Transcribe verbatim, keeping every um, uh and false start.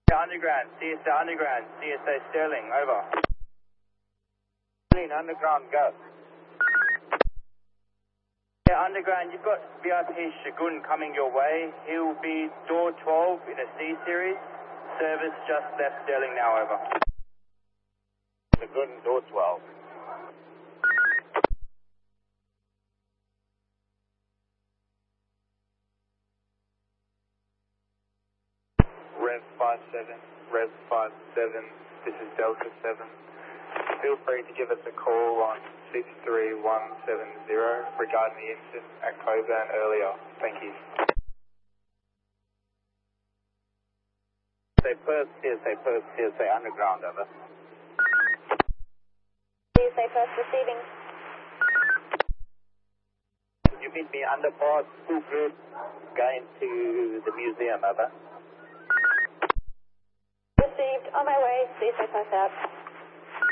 Underground, C S A Underground, C S A Sterling, over. Sterling Underground, go. Yeah, Underground, you've got V I P Shagun coming your way. He'll be door twelve in a C series. Service just left Sterling now, over. Shagun, door twelve. Rev five seven, Rev five seven, this is Delta seven. Feel free to give us a call on six three one seven zero regarding the incident at Coburn earlier. Thank you. Say Perth, C S A Perth, C S A Underground, over. C S A Perth receiving. You meet me underpass, two group, going to the museum, over. Received, on my way, C S A Perth out.